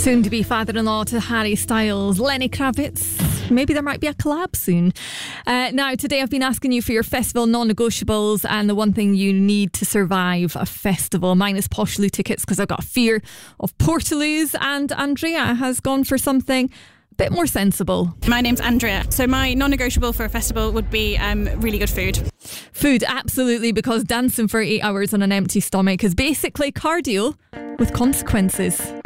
Soon to be father-in-law to Harry Styles, Lenny Kravitz. Maybe there might be a collab soon. Now, today I've been asking you for your festival non-negotiables and the one thing you need to survive a festival. Mine is Poshloo tickets because I've got a fear of Portaloos, and Andrea has gone for something a bit more sensible. My name's Andrea. So my non-negotiable for a festival would be really good food. Food, absolutely, because dancing for 8 hours on an empty stomach is basically cardio with consequences.